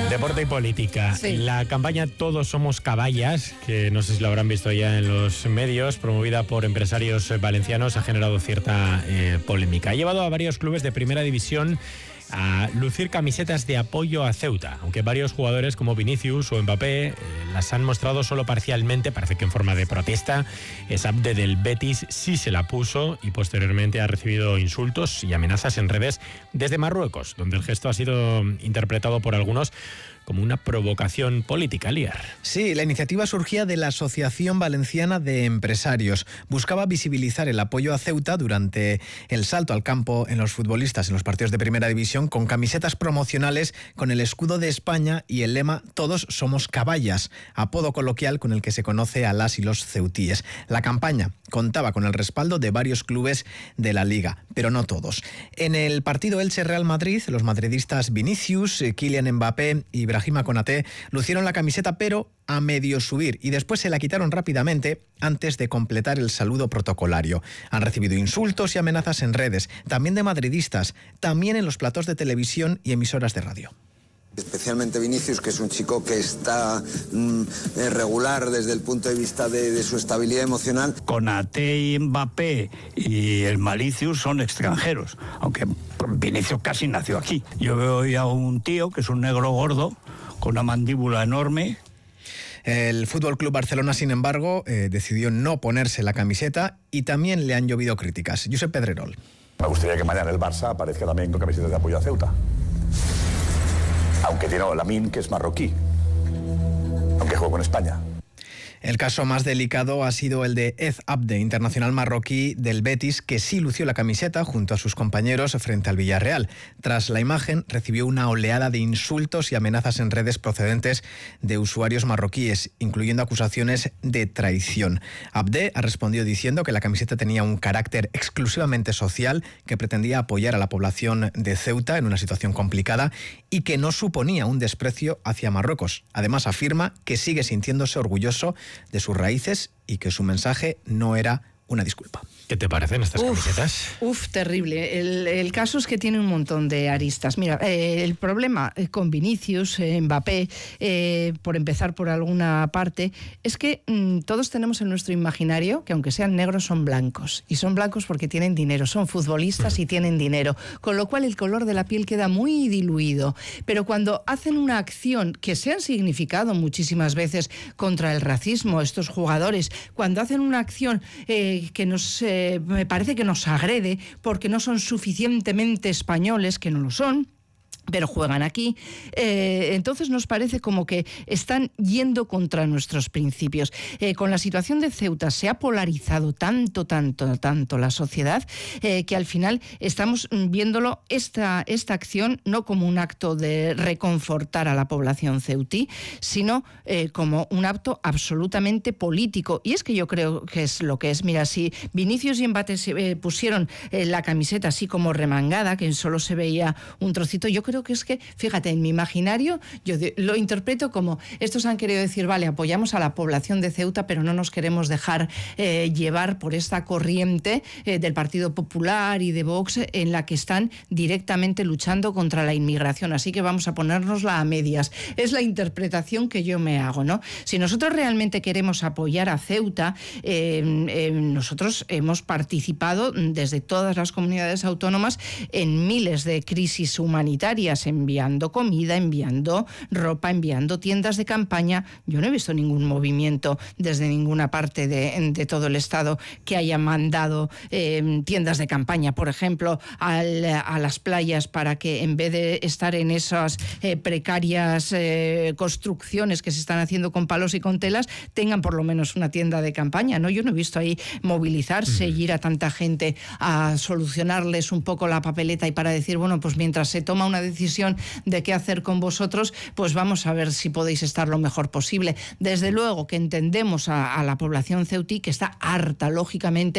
Deporte y política. Sí. La campaña Todos somos caballas, que no sé si lo habrán visto ya en los medios, promovida por empresarios valencianos, ha generado cierta polémica. Ha llevado a varios clubes de primera división a lucir camisetas de apoyo a Ceuta, aunque varios jugadores como Vinicius o Mbappé las han mostrado solo parcialmente, parece que en forma de protesta. Abde del Betis sí se la puso y posteriormente ha recibido insultos y amenazas en redes desde Marruecos, donde el gesto ha sido interpretado por algunos como una provocación política, Liar. Sí, la iniciativa surgía de la Asociación Valenciana de Empresarios. Buscaba visibilizar el apoyo a Ceuta durante el salto al campo en los futbolistas en los partidos de primera división, con camisetas promocionales con el escudo de España y el lema Todos somos caballas, apodo coloquial con el que se conoce a las y los ceutíes. La campaña contaba con el respaldo de varios clubes de la Liga, pero no todos. En el partido Elche-Real Madrid, los madridistas Vinicius, Kylian Mbappé y Brahima Konaté lucieron la camiseta, pero a medio subir, y después se la quitaron rápidamente antes de completar el saludo protocolario. Han recibido insultos y amenazas en redes, también de madridistas, también en los platós de televisión y emisoras de radio. Especialmente Vinicius, que es un chico que está regular desde el punto de vista de su estabilidad emocional. Konaté y Mbappé y el Malicius son extranjeros, aunque Vinicius casi nació aquí. Yo veo hoy a un tío que es un negro gordo, con una mandíbula enorme. El Fútbol Club Barcelona, sin embargo, decidió no ponerse la camiseta y también le han llovido críticas. Josep Pedrerol. Me gustaría que mañana el Barça aparezca también con camisetas de apoyo a Ceuta. Aunque tiene Lamine, que es marroquí, aunque juega con España. El caso más delicado ha sido el de Abde, internacional marroquí del Betis, que sí lució la camiseta junto a sus compañeros frente al Villarreal. Tras la imagen, recibió una oleada de insultos y amenazas en redes procedentes de usuarios marroquíes, incluyendo acusaciones de traición. Abde ha respondido diciendo que la camiseta tenía un carácter exclusivamente social, que pretendía apoyar a la población de Ceuta en una situación complicada y que no suponía un desprecio hacia Marruecos. Además, afirma que sigue sintiéndose orgulloso de sus raíces y que su mensaje no era una disculpa. ¿Qué te parecen estas camisetas? Terrible. El caso es que tiene un montón de aristas. Mira, el problema con Vinicius, Mbappé, por empezar por alguna parte, es que todos tenemos en nuestro imaginario que aunque sean negros son blancos. Y son blancos porque tienen dinero, son futbolistas y tienen dinero. Con lo cual el color de la piel queda muy diluido. Pero cuando hacen una acción que se han significado muchísimas veces contra el racismo, estos jugadores, cuando hacen una acción que me parece que nos agrede porque no son suficientemente españoles, que no lo son, pero juegan aquí, entonces nos parece como que están yendo contra nuestros principios. Con la situación de Ceuta se ha polarizado tanto la sociedad que al final estamos viéndolo esta acción no como un acto de reconfortar a la población ceutí, sino como un acto absolutamente político. Y es que yo creo que es lo que es. Mira, si Vinicius y Mbappé se pusieron la camiseta así como remangada, que solo se veía un trocito, yo creo que es que, fíjate, en mi imaginario yo lo interpreto como estos han querido decir, vale, apoyamos a la población de Ceuta, pero no nos queremos dejar llevar por esta corriente del Partido Popular y de Vox en la que están directamente luchando contra la inmigración, así que vamos a ponérnosla a medias. Es la interpretación que yo me hago, ¿no? Si nosotros realmente queremos apoyar a Ceuta, nosotros hemos participado desde todas las comunidades autónomas en miles de crisis humanitarias, enviando comida, enviando ropa, enviando tiendas de campaña. Yo no he visto ningún movimiento desde ninguna parte de todo el Estado que haya mandado tiendas de campaña, por ejemplo, a las playas para que en vez de estar en esas precarias construcciones que se están haciendo con palos y con telas, tengan por lo menos una tienda de campaña, ¿no? Yo no he visto ahí movilizarse y ir a tanta gente a solucionarles un poco la papeleta y para decir, bueno, pues mientras se toma una decisión de qué hacer con vosotros, pues vamos a ver si podéis estar lo mejor posible. Desde luego que entendemos a la población ceutí, que está harta, lógicamente,